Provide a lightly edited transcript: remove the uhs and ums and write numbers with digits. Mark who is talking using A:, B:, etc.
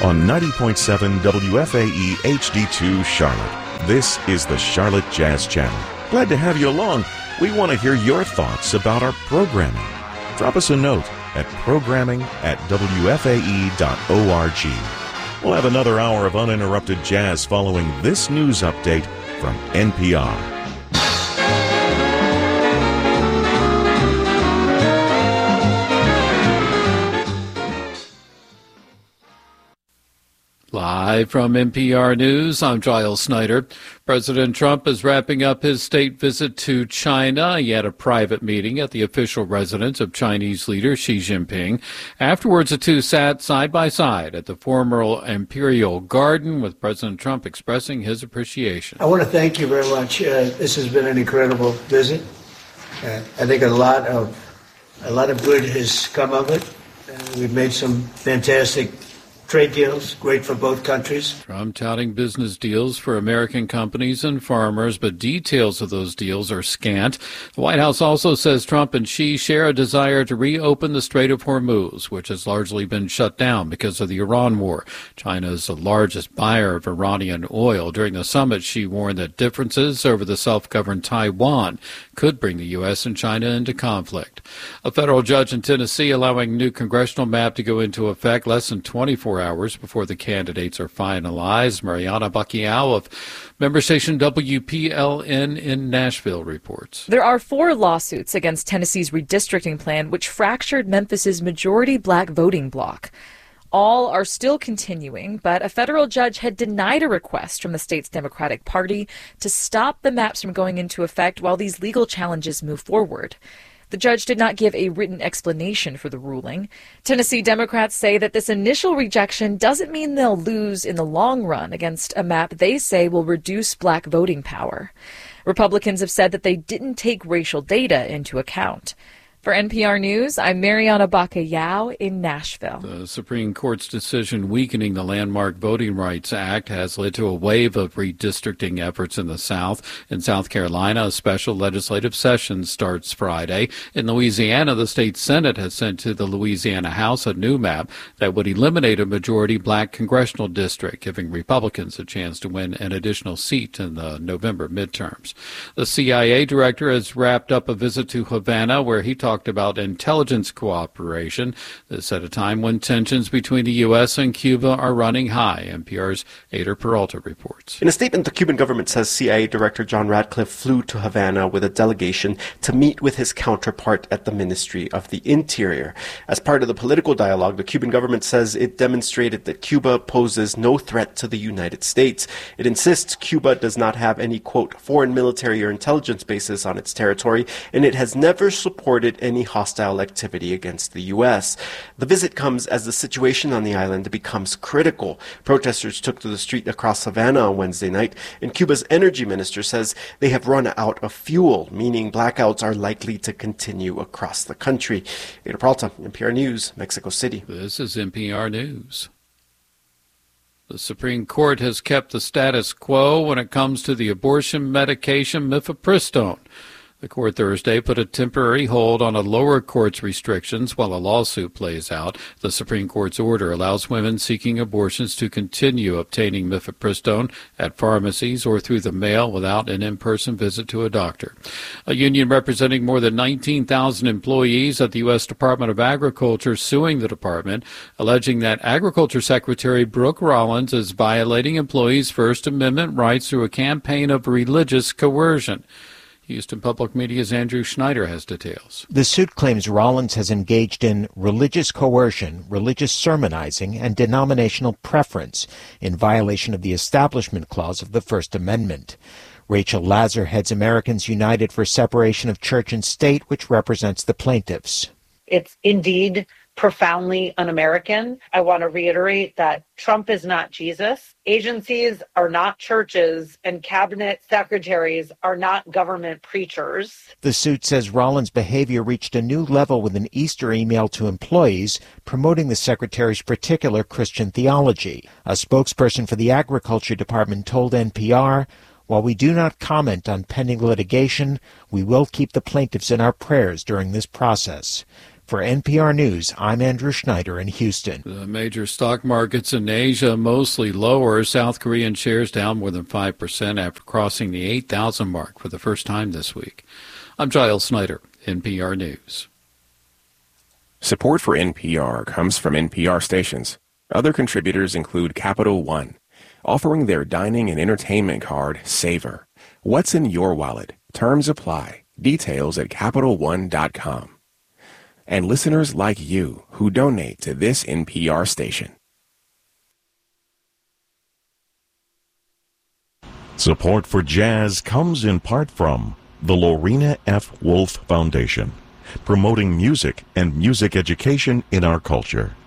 A: On 90.7 WFAE HD2 Charlotte, this is the Charlotte Jazz Channel. Glad to have you along. We want to hear your thoughts about our programming. Drop us a note at programming@wfae.org. We'll have another hour of uninterrupted jazz following this news update from NPR.
B: Live from NPR News, I'm Giles Snyder. President Trump is wrapping up his state visit to China. He had a private meeting at the official residence of Chinese leader Xi Jinping. Afterwards, the two sat side by side at the former Imperial Garden, with President Trump expressing his appreciation.
C: I want to thank you very much. This has been an incredible visit. I think a lot of good has come of it. We've made some fantastic trade deals, great for both countries.
B: Trump touting business deals for American companies and farmers, but details of those deals are scant. The White House also says Trump and Xi share a desire to reopen the Strait of Hormuz, which has largely been shut down because of the Iran war. China is the largest buyer of Iranian oil. During the summit, Xi warned that differences over the self-governed Taiwan could bring the U.S. and China into conflict. A federal judge in Tennessee allowing new congressional map to go into effect less than 24 hours before the candidates are finalized. Mariana Bacchiao of member station WPLN in Nashville reports.
D: There are 4 lawsuits against Tennessee's redistricting plan, which fractured Memphis's majority black voting bloc. All are still continuing, but a federal judge had denied a request from the state's Democratic Party to stop the maps from going into effect while these legal challenges move forward. The judge did not give a written explanation for the ruling. Tennessee Democrats say that this initial rejection doesn't mean they'll lose in the long run against a map they say will reduce black voting power. Republicans have said that they didn't take racial data into account. For NPR News, I'm Mariana Bacchiao in Nashville.
B: The Supreme Court's decision weakening the landmark Voting Rights Act has led to a wave of redistricting efforts in the South. In South Carolina, a special legislative session starts Friday. In Louisiana, the state Senate has sent to the Louisiana House a new map that would eliminate a majority black congressional district, giving Republicans a chance to win an additional seat in the November midterms. The CIA director has wrapped up a visit to Havana, where he talked about intelligence cooperation. This at a time when tensions between the U.S. and Cuba are running high. NPR's Ader Peralta reports.
E: In a statement, the Cuban government says CIA Director John Ratcliffe flew to Havana with a delegation to meet with his counterpart at the Ministry of the Interior. As part of the political dialogue, the Cuban government says it demonstrated that Cuba poses no threat to the United States. It insists Cuba does not have any, quote, foreign military or intelligence bases on its territory, and it has never supported any hostile activity against the U.S. The visit comes as the situation on the island becomes critical. Protesters took to the street across Havana on Wednesday night, and Cuba's energy minister says they have run out of fuel, meaning blackouts are likely to continue across the country. Ada Peralta, NPR News, Mexico City.
B: This is NPR News. The Supreme Court has kept the status quo when it comes to the abortion medication mifepristone. The court Thursday put a temporary hold on a lower court's restrictions while a lawsuit plays out. The Supreme Court's order allows women seeking abortions to continue obtaining mifepristone at pharmacies or through the mail without an in-person visit to a doctor. A union representing more than 19,000 employees at the U.S. Department of Agriculture suing the department, alleging that Agriculture Secretary Brooke Rollins is violating employees' First Amendment rights through a campaign of religious coercion. Houston Public Media's Andrew Schneider has details.
F: The suit claims Rollins has engaged in religious coercion, religious sermonizing, and denominational preference in violation of the Establishment Clause of the First Amendment. Rachel Lazar heads Americans United for Separation of Church and State, which represents the plaintiffs.
G: It's indeed profoundly un-American. I want to reiterate that Trump is not Jesus. Agencies are not churches, and cabinet secretaries are not government preachers.
F: The suit says Rollins' behavior reached a new level with an Easter email to employees promoting the secretary's particular Christian theology. A spokesperson for the Agriculture Department told NPR, "While we do not comment on pending litigation, we will keep the plaintiffs in our prayers during this process." For NPR News, I'm Andrew Schneider in Houston.
B: The major stock markets in Asia mostly lower. South Korean shares down more than 5% after crossing the 8,000 mark for the first time this week. I'm Giles Snyder, NPR News.
H: Support for NPR comes from NPR stations. Other contributors include Capital One, offering their dining and entertainment card, Savor. What's in your wallet? Terms apply. Details at CapitalOne.com. And listeners like you who donate to this NPR station.
A: Support for jazz comes in part from the Lorena F. Wolf Foundation, promoting music and music education in our culture.